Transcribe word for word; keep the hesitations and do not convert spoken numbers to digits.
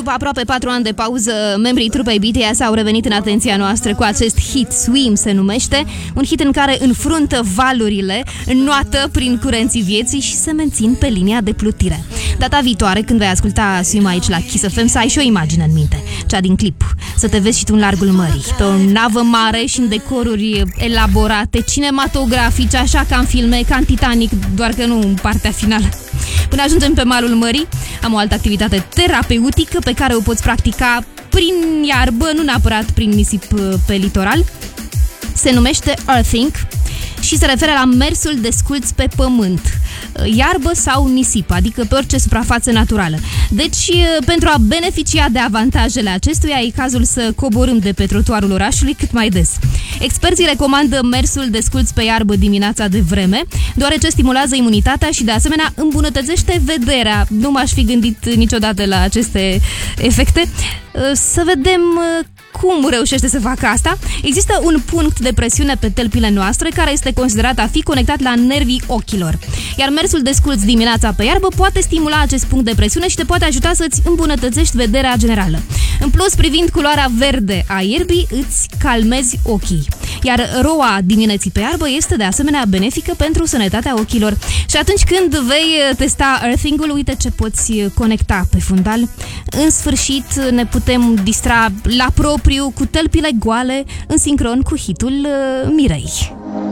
după aproape patru ani de pauză, membrii trupei B T S au revenit în atenția noastră cu acest hit, Swim se numește, un hit în care înfruntă valurile, înnoată prin curenții vieții și se mențin pe linia de plutire. Data viitoare, când vei asculta Swim aici la Kiss F M, să ai și o imagine în minte, cea din clip, să te vezi și tu în largul mării, pe o navă mare și în decoruri elaborate, cinematografice, așa ca în filme, ca în Titanic, doar că nu în partea finală. Până ajungem pe malul mării, am o altă activitate terapeutică pe care o poți practica prin iarbă, nu neapărat prin nisip pe litoral. Se numește Earthing și se referă la mersul desculți pe pământ, iarbă sau nisip, adică pe orice suprafață naturală. Deci, pentru a beneficia de avantajele acestuia, e cazul să coborâm de pe trotuarul orașului cât mai des. Experții recomandă mersul desculți pe iarbă dimineața de vreme, deoarece stimulează imunitatea și, de asemenea, îmbunătățește vederea. Nu m-aș fi gândit niciodată la aceste efecte. Să vedem cum reușește să facă asta. Există un punct de presiune pe tălpile noastre care este considerat a fi conectat la nervii ochilor. Iar mersul desculți dimineața pe iarbă poate stimula acest punct de presiune și te poate ajuta să-ți îmbunătățești vederea generală. În plus, privind culoarea verde a ierbii, îți calmezi ochii. Iar roa dimineții pe iarbă este de asemenea benefică pentru sănătatea ochilor. Și atunci când vei testa Earthing-ul, uite ce poți conecta pe fundal. În sfârșit, ne putem distra la propriu cu tălpile goale în sincron cu hitul Mirei.